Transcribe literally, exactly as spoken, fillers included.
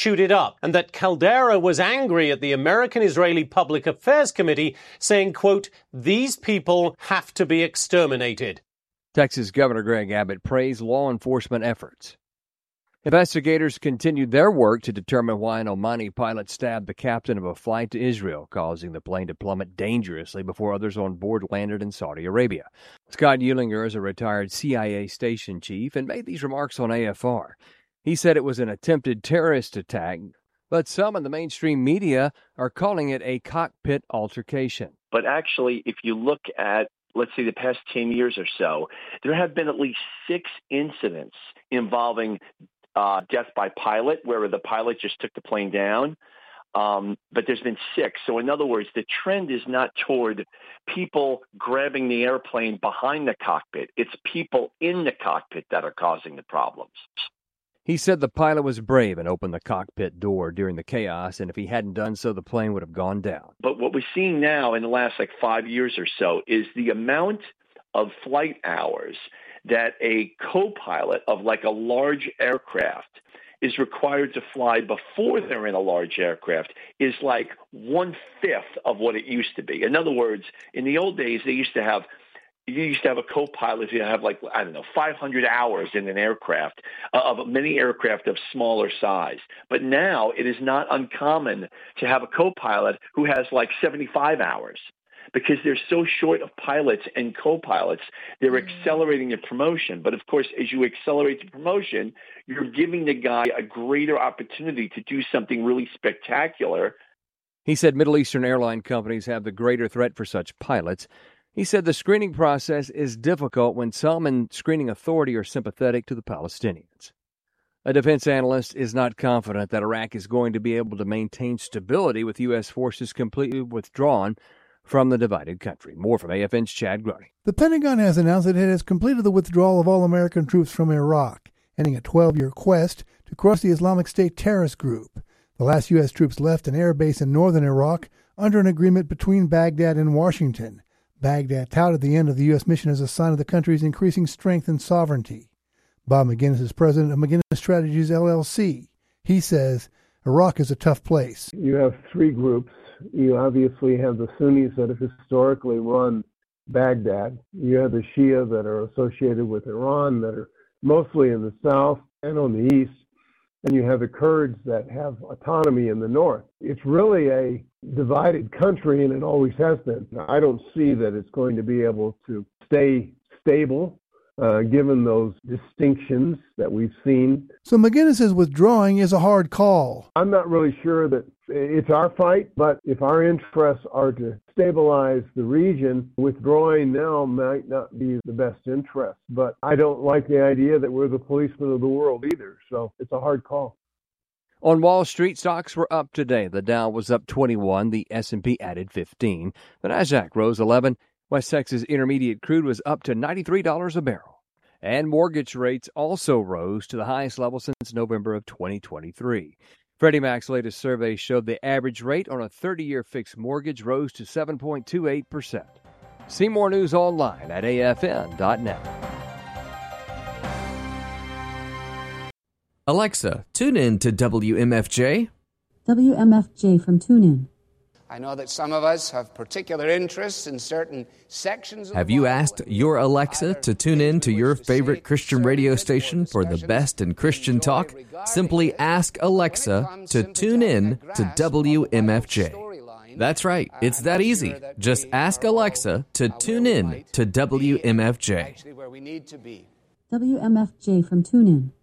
shoot it up, and that Caldera was angry at the American-Israeli Public Affairs Committee, saying, quote, "These people have to be exterminated." Texas Governor Greg Abbott praised law enforcement efforts. Investigators continued their work to determine why an Omani pilot stabbed the captain of a flight to Israel, causing the plane to plummet dangerously before others on board landed in Saudi Arabia. Scott Eulinger is a retired C I A station chief and made these remarks on A F R. He said it was an attempted terrorist attack, but some in the mainstream media are calling it a cockpit altercation. But actually, if you look at, let's say, the past ten years or so, there have been at least six incidents involving Uh, death by pilot, where the pilot just took the plane down. Um, but there's been six. So in other words, the trend is not toward people grabbing the airplane behind the cockpit. It's people in the cockpit that are causing the problems. He said the pilot was brave and opened the cockpit door during the chaos, and if he hadn't done so, the plane would have gone down. But what we're seeing now in the last like five years or so is the amount of flight hours that a co-pilot of like a large aircraft is required to fly before they're in a large aircraft is like one-fifth of what it used to be. In other words, in the old days, they used to have you used to have a co-pilot who have like, I don't know, five hundred hours in an aircraft, uh, of many aircraft of smaller size. But now it is not uncommon to have a co-pilot who has like seventy-five hours. Because they're so short of pilots and co-pilots, they're accelerating the promotion. But of course, as you accelerate the promotion, you're giving the guy a greater opportunity to do something really spectacular. He said Middle Eastern airline companies have the greater threat for such pilots. He said the screening process is difficult when some in screening authority are sympathetic to the Palestinians. A defense analyst is not confident that Iraq is going to be able to maintain stability with U S forces completely withdrawn from the divided country. More from A F N's Chad Grunny. The Pentagon has announced that it has completed the withdrawal of all American troops from Iraq, ending a twelve-year quest to crush the Islamic State terrorist group. The last U S troops left an air base in northern Iraq under an agreement between Baghdad and Washington. Baghdad touted the end of the U S mission as a sign of the country's increasing strength and sovereignty. Bob McGinnis is president of McGinnis Strategies, L L C. He says Iraq is a tough place. You have three groups. You obviously have the Sunnis that have historically run Baghdad. You have the Shia that are associated with Iran that are mostly in the south and on the east. And you have the Kurds that have autonomy in the north. It's really a divided country, and it always has been. I don't see that it's going to be able to stay stable, uh, given those distinctions that we've seen. So McGinnis's withdrawing is a hard call. I'm not really sure that it's our fight, but if our interests are to stabilize the region, withdrawing now might not be the best interest. But I don't like the idea that we're the policemen of the world either, so it's a hard call. On Wall Street, stocks were up today. The Dow was up twenty-one, the S and P added fifteen. The Nasdaq rose eleven. West Texas Intermediate crude was up to ninety-three dollars a barrel. And mortgage rates also rose to the highest level since November of twenty twenty-three. Freddie Mac's latest survey showed the average rate on a thirty-year fixed mortgage rose to seven point two eight percent. See more news online at A F N dot net. Alexa, tune in to W M F J. W M F J from TuneIn. I know that some of us have particular interests in certain sections of Have you asked your Alexa to tune in to your favorite Christian radio station for the best in Christian talk? Simply ask Alexa to tune in to W M F J. That's right, it's that easy. Just ask Alexa to tune in to W M F J. W M F J from TuneIn.